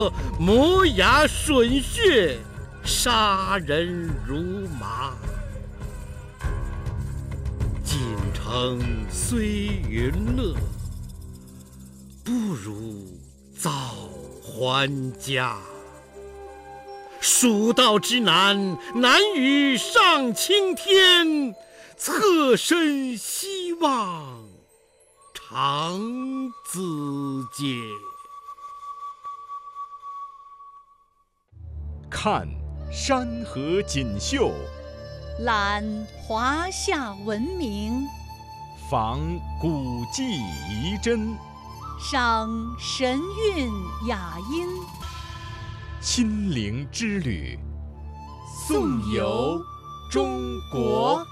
磨牙吮血，杀人如麻。锦城虽云乐，不如早还家。蜀道之难，难于上青天。侧身西望，长咨嗟。 看山河锦绣， 览华夏文明， 访古迹遗珍， 赏神韵雅音。 心灵之旅，颂游中国。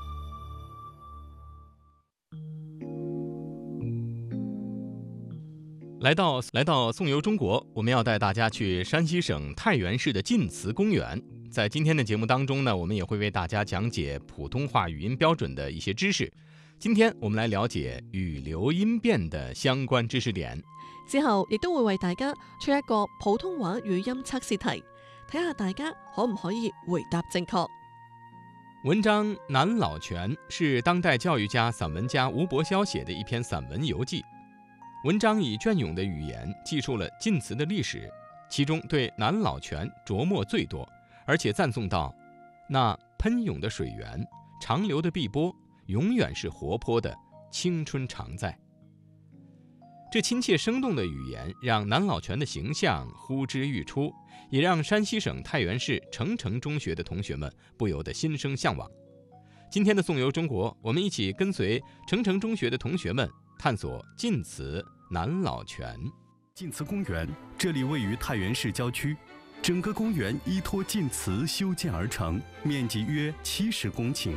来到颂游中国，我们要带大家去山西省太原市的晋祠公园。在今天的节目当中呢，我们也会为大家讲解普通话语音标准的一些知識。今天我們來了解語流音變的相關知識點。 之後亦都會為大家出一個普通話語音測試題，睇下大家可唔可以回答正確。 文章《南老泉》是當代教育家、散文家吳伯瀟寫的一篇散文遊記。文章以隽永的語言記述了晉祠的歷史，其中對南老泉琢磨最多，而且讚頌到那噴湧的水源、長流的碧波永遠是活潑的，青春常在。這親切生動的語言讓南老泉的形象呼之欲出，也讓山西省太原市澄城中學的同學們不由得心生向往。今天的頌遊中國，我們一起跟隨澄城中學的同學們探索晉祠南老泉。 晋祠公園，這裡位於太原市郊區，整個公園依託晉祠修建而成，面積約70公頃。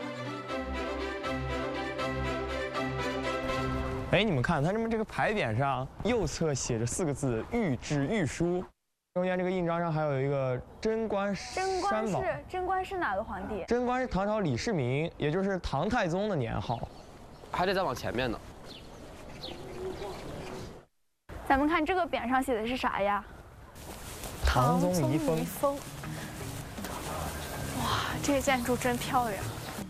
哎，你們看，它這個牌匾上右側寫着4個字“御制御書”，中間這個印章上還有一個貞觀山寶。 貞觀是哪個皇帝？ 貞觀是唐朝李世民，也就是唐太宗的年號。 還得再往前面呢。 咱們看這個匾上寫的是啥呀？ 唐宗遺風。 哇，這個建築真漂亮。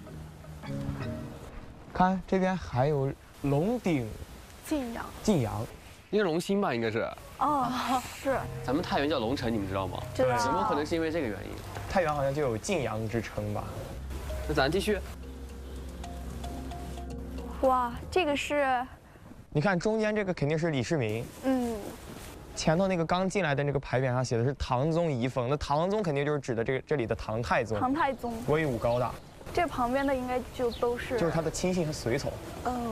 看這邊還有龍鼎晉陽。 晉陽， 應該龍興吧，應該是。 哦，是。 咱們太原叫龍城，你們知道嗎？ 知道。 有沒有可能是因為這個原因？ 太原好像就有晉陽之稱吧。 那咱繼續。 哇，這個是。 你看中間這個肯定是李世民。 嗯。 前頭那個剛進來的那個牌匾上寫的是唐宗遺風，那唐宗肯定就是指的這裡的唐太宗。 唐太宗。 威武高大。 這旁邊的應該就都是。 就是他的親信和隨從。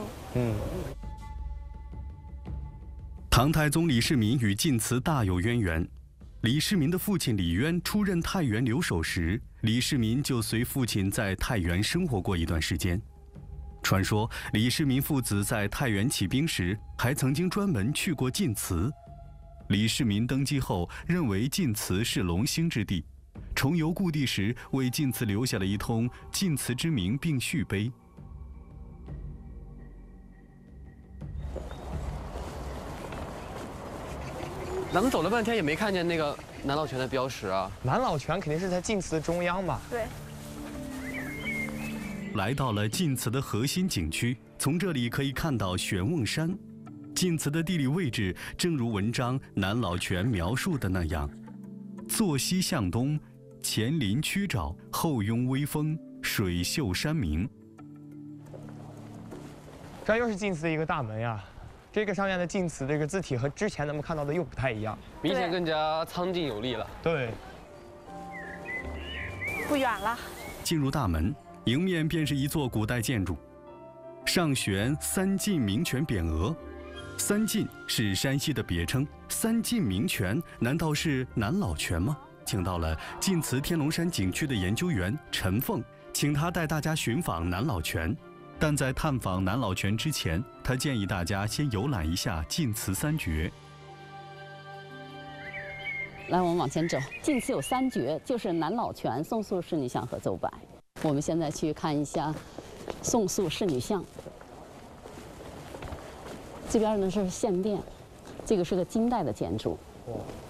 唐太宗李世民與晉祠大有淵源。李世民的父親李淵出任太原留守時，李世民就隨父親在太原生活過一段時間。傳說李世民父子在太原起兵時，還曾經專門去過晉祠。李世民登基後，認為晉祠是龍興之地，重遊故地時，為晉祠留下了一通晉祠之名並續碑。 咱們走了半天也沒看見那個南老泉的標識啊。 南老泉肯定是在晉祠中央吧？ 對。 來到了晉祠的核心景區，從這裡可以看到玄瓮山。晉祠的地理位置正如文章《南老泉》描述的那樣，坐西向東，前臨曲沼，後擁微風，水秀山明。 這又是晉祠的一個大門呀。這個上面的晉祠這個字體和之前咱們看到的又不太一樣， 明顯更加蒼勁有力了。 對。 不遠了。 進入大門，迎面便是一座古代建築，上懸三晉名泉匾額。三晉是山西的別稱，三晉名泉難道是南老泉嗎？請到了晉祠天龍山景區的研究員陳鳳，請他帶大家尋訪南老泉。但在探訪南老泉之前，他建議大家先遊覽一下晉祠三絕。 來，我們往前走。晉祠有三絕，就是南老泉、宋肅仕女像和邹柏。我們現在去看一下宋肅仕女像。這邊呢是獻殿，這個是個金代的建築。